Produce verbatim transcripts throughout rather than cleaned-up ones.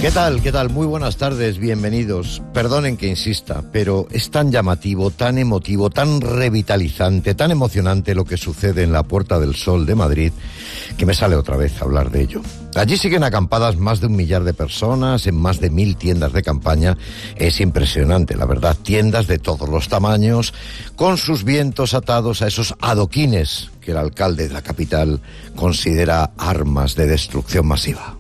¿Qué tal? ¿Qué tal? Muy buenas tardes, bienvenidos. Perdonen que insista, pero es tan llamativo, tan emotivo, tan revitalizante, tan emocionante lo que sucede en la Puerta del Sol de Madrid, que me sale otra vez a hablar de ello. Allí siguen acampadas más de un millar de personas en más de mil tiendas de campaña. Es impresionante, la verdad, tiendas de todos los tamaños, con sus vientos atados a esos adoquines que el alcalde de la capital considera armas de destrucción masiva.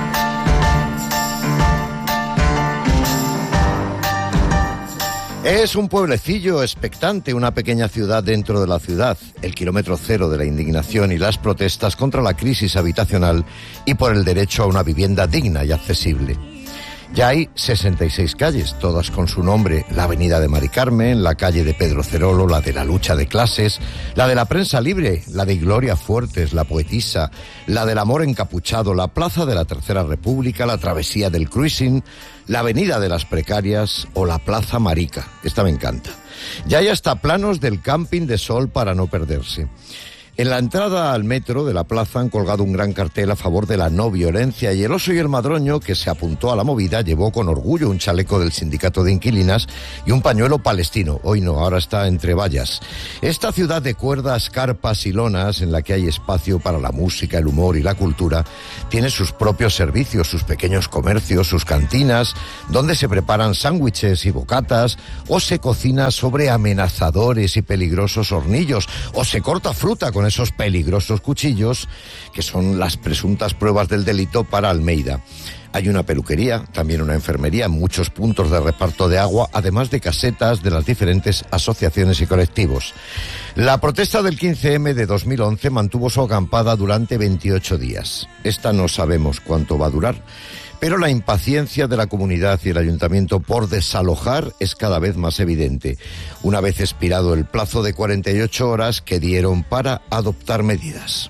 Es un pueblecillo expectante, una pequeña ciudad dentro de la ciudad, el kilómetro cero de la indignación y las protestas contra la crisis habitacional y por el derecho a una vivienda digna y accesible. Ya hay sesenta y seis calles, todas con su nombre: la avenida de Mari Carmen, la calle de Pedro Cerolo, la de la lucha de clases, la de la prensa libre, la de Gloria Fuertes, la poetisa, la del amor encapuchado, la plaza de la Tercera República, la travesía del cruising, la avenida de las precarias o la plaza Marica. Esta me encanta. Ya hay hasta planos del camping de sol para no perderse. En la entrada al metro de la plaza han colgado un gran cartel a favor de la no violencia y el oso y el madroño, que se apuntó a la movida, llevó con orgullo un chaleco del sindicato de inquilinas y un pañuelo palestino. Hoy no, ahora está entre vallas. Esta ciudad de cuerdas, carpas y lonas, en la que hay espacio para la música, el humor y la cultura, tiene sus propios servicios, sus pequeños comercios, sus cantinas, donde se preparan sándwiches y bocatas, o se cocina sobre amenazadores y peligrosos hornillos, o se corta fruta con esos peligrosos cuchillos que son las presuntas pruebas del delito para Almeida. Hay una peluquería, también una enfermería, muchos puntos de reparto de agua, además de casetas de las diferentes asociaciones y colectivos. La protesta del quince eme de dos mil once mantuvo su acampada durante veintiocho días. Esta no sabemos cuánto va a durar, pero la impaciencia de la comunidad y el ayuntamiento por desalojar es cada vez más evidente, una vez expirado el plazo de cuarenta y ocho horas que dieron para adoptar medidas.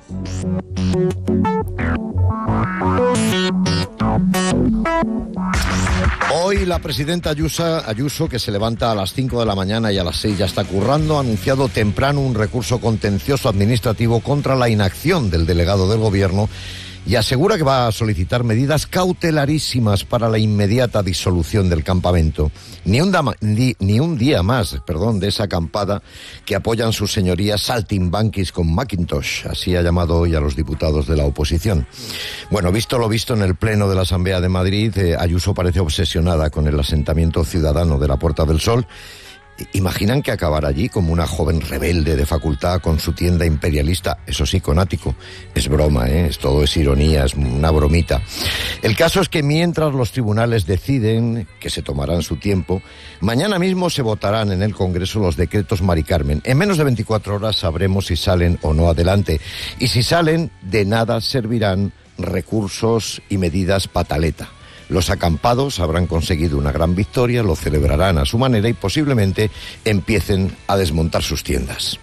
Hoy la presidenta Ayuso, Ayuso, que se levanta a las cinco de la mañana y a las seis ya está currando, ha anunciado temprano un recurso contencioso administrativo contra la inacción del delegado del gobierno y asegura que va a solicitar medidas cautelarísimas para la inmediata disolución del campamento. Ni un, dama, ni, ni un día más, perdón, de esa acampada que apoyan sus señorías saltimbanquis con Macintosh, así ha llamado hoy a los diputados de la oposición. Bueno, visto lo visto en el Pleno de la Asamblea de Madrid, eh, Ayuso parece obsesionada con el asentamiento ciudadano de la Puerta del Sol. ¿Imaginan que acabará allí como una joven rebelde de facultad con su tienda imperialista? Eso sí, con ático. Es broma, ¿eh? Es, todo es ironía, es una bromita. El caso es que mientras los tribunales deciden, que se tomarán su tiempo, mañana mismo se votarán en el Congreso los decretos Mari Carmen. En menos de veinticuatro horas sabremos si salen o no adelante. Y si salen, de nada servirán recursos y medidas pataleta. Los acampados habrán conseguido una gran victoria, lo celebrarán a su manera y posiblemente empiecen a desmontar sus tiendas.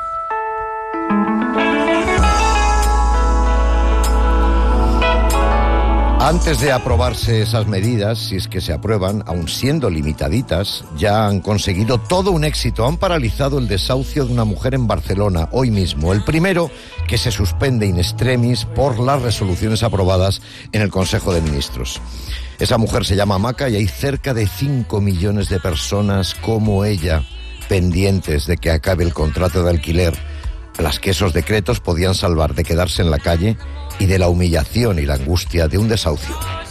Antes de aprobarse esas medidas, si es que se aprueban, aun siendo limitaditas, ya han conseguido todo un éxito. Han paralizado el desahucio de una mujer en Barcelona hoy mismo. El primero que se suspende in extremis por las resoluciones aprobadas en el Consejo de Ministros. Esa mujer se llama Maca y hay cerca de cinco millones de personas como ella pendientes de que acabe el contrato de alquiler, a las que esos decretos podían salvar de quedarse en la calle y de la humillación y la angustia de un desahucio.